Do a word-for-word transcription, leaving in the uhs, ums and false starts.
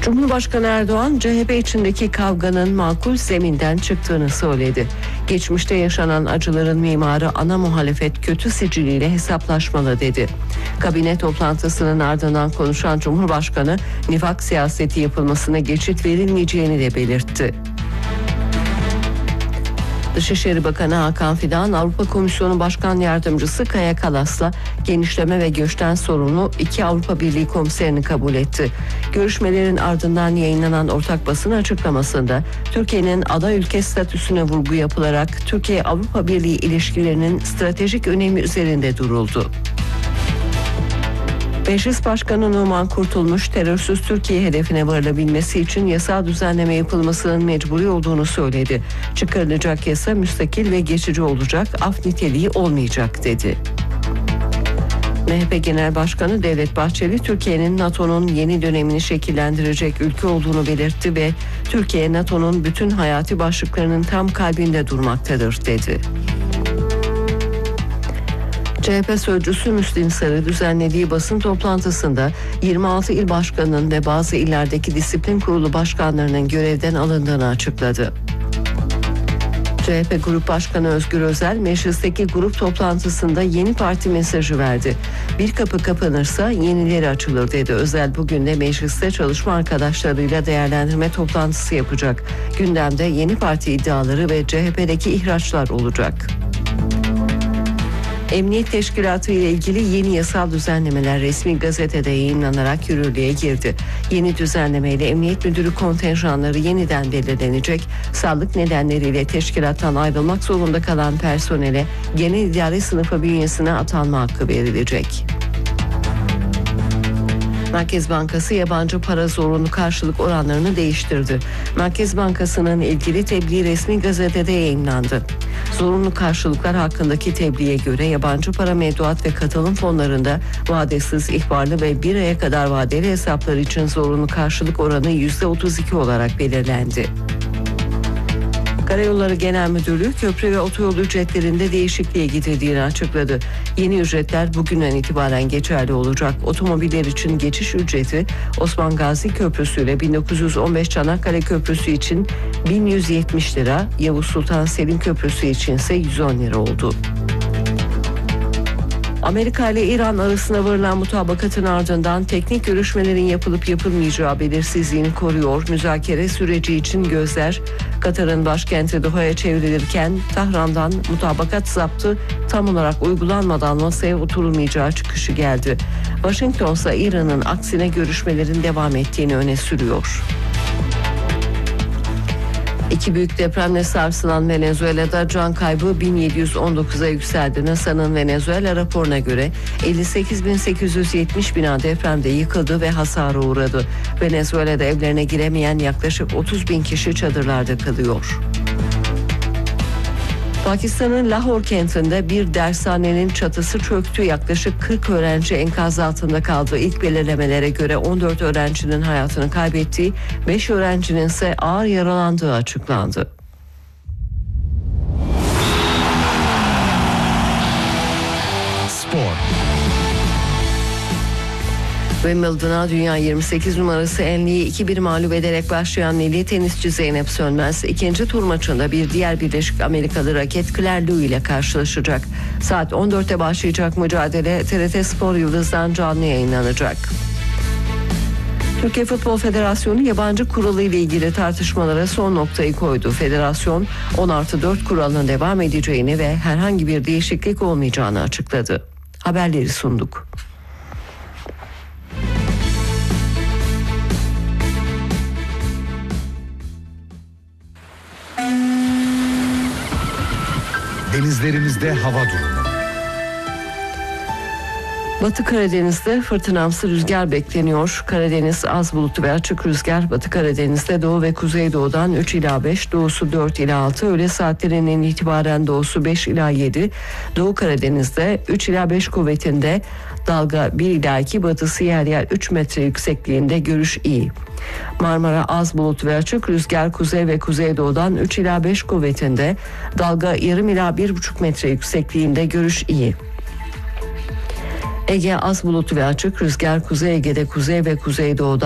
Cumhurbaşkanı Erdoğan, C H P içindeki kavganın makul zeminden çıktığını söyledi. Geçmişte yaşanan acıların mimarı ana muhalefet kötü siciliyle hesaplaşmalı dedi. Kabine toplantısının ardından konuşan Cumhurbaşkanı, nifak siyaseti yapılmasına geçit verilmeyeceğini de belirtti. Dışişleri Bakanı Hakan Fidan, Avrupa Komisyonu Başkan Yardımcısı Kaja Kallas'la genişleme ve göçten sorumlu iki Avrupa Birliği komiserini kabul etti. Görüşmelerin ardından yayınlanan ortak basın açıklamasında Türkiye'nin aday ülke statüsüne vurgu yapılarak Türkiye-Avrupa Birliği ilişkilerinin stratejik önemi üzerinde duruldu. Meclis Başkanı Numan Kurtulmuş, terörsüz Türkiye hedefine varılabilmesi için yasal düzenleme yapılmasının mecburi olduğunu söyledi. Çıkarılacak yasa müstakil ve geçici olacak, af niteliği olmayacak dedi. M H P Genel Başkanı Devlet Bahçeli, Türkiye'nin NATO'nun yeni dönemini şekillendirecek ülke olduğunu belirtti ve Türkiye, NATO'nun bütün hayati başlıklarının tam kalbinde durmaktadır dedi. C H P sözcüsü Müslim Sarı düzenlediği basın toplantısında yirmi altı il başkanının ve bazı illerdeki disiplin kurulu başkanlarının görevden alındığını açıkladı. C H P Grup Başkanı Özgür Özel, meclisteki grup toplantısında yeni parti mesajı verdi. Bir kapı kapanırsa yenileri açılır dedi. Özel bugün de mecliste çalışma arkadaşlarıyla değerlendirme toplantısı yapacak. Gündemde yeni parti iddiaları ve C H P'deki ihraçlar olacak. Emniyet Teşkilatı ile ilgili yeni yasal düzenlemeler resmi gazetede yayınlanarak yürürlüğe girdi. Yeni düzenlemeyle Emniyet Müdürü kontenjanları yeniden belirlenecek. Sağlık nedenleriyle teşkilattan ayrılmak zorunda kalan personele genel idare sınıfı bünyesine atanma hakkı verilecek. Merkez Bankası yabancı para zorunlu karşılık oranlarını değiştirdi. Merkez Bankası'nın ilgili tebliği resmi gazetede yayınlandı. Zorunlu karşılıklar hakkındaki tebliğe göre yabancı para mevduat ve katılım fonlarında vadesiz, ihbarlı ve bir aya kadar vadeli hesaplar için zorunlu karşılık oranı yüzde otuz iki olarak belirlendi. Karayolları Genel Müdürlüğü köprü ve otoyol ücretlerinde değişikliğe gidildiğini açıkladı. Yeni ücretler bugünden itibaren geçerli olacak. Otomobiller için geçiş ücreti Osman Gazi Köprüsü ile bin dokuz yüz on beş Çanakkale Köprüsü için bin yüz yetmiş lira, Yavuz Sultan Selim Köprüsü için ise yüz on lira oldu. Amerika ile İran arasında varılan mutabakatın ardından teknik görüşmelerin yapılıp yapılmayacağı belirsizliğini koruyor. Müzakere süreci için gözler Katar'ın başkenti Doha'ya çevrilirken Tahran'dan mutabakat zaptı tam olarak uygulanmadan masaya oturulmayacağı çıkışı geldi. Washington ise İran'ın aksine görüşmelerin devam ettiğini öne sürüyor. İki büyük depremle sarsılan Venezuela'da can kaybı bin yedi yüz on dokuza yükseldi. NASA'nın Venezuela raporuna göre elli sekiz bin sekiz yüz yetmiş bina depremde yıkıldı ve hasara uğradı. Venezuela'da evlerine giremeyen yaklaşık otuz bin kişi çadırlarda kalıyor. Pakistan'ın Lahore kentinde bir dershanenin çatısı çöktü. Yaklaşık kırk öğrenci enkaz altında kaldı. İlk belirlemelere göre on dört öğrencinin hayatını kaybettiği, beş öğrencinin ise ağır yaralandığı açıklandı. Spor. Wimbledon'a dünya yirmi sekiz numarası Enli'yi iki bir mağlup ederek başlayan milli tenisçi Zeynep Sönmez ikinci tur maçında bir diğer Birleşik Amerikalı raket Claire Liu ile karşılaşacak. Saat on dörtte başlayacak mücadele T R T Spor Yıldız'dan canlı yayınlanacak. Türkiye Futbol Federasyonu yabancı kuralı ile ilgili tartışmalara son noktayı koydu. Federasyon on artı dört kuralının devam edeceğini ve herhangi bir değişiklik olmayacağını açıkladı. Haberleri sunduk. Denizlerimizde hava durumu. Batı Karadeniz'de fırtınamsı rüzgar bekleniyor. Karadeniz az bulutlu ve açık rüzgar. Batı Karadeniz'de doğu ve kuzeydoğudan üç ila beş, doğusu dört ila altı, öğle saatlerinden itibaren doğusu beş ila yedi. Doğu Karadeniz'de üç ila beş kuvvetinde, dalga bir ila iki, batısı yer yer üç metre yüksekliğinde, görüş iyi. Marmara az bulut ve açık rüzgar, kuzey ve kuzeydoğudan üç ila beş kuvvetinde, dalga yarım ila bir buçuk metre yüksekliğinde, görüş iyi. Ege az bulutlu ve açık rüzgar, Kuzey Ege'de kuzey ve kuzeydoğuda